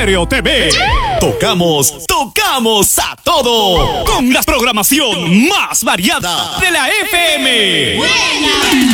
Estéreo TV. Tocamos a todo. Con la programación más variada de la FM. Buena.